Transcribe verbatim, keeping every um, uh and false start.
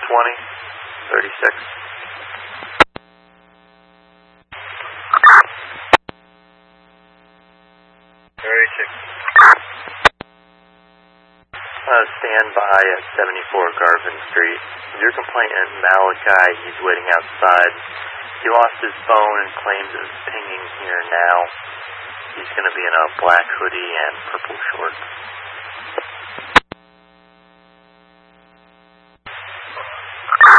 twenty, thirty-six. thirty-six. Uh, stand by at seventy-four Garvin Street. Your complainant, Malachi, he's waiting outside. He lost his phone and claims it's pinging here now. He's going to be in a black hoodie and purple shorts.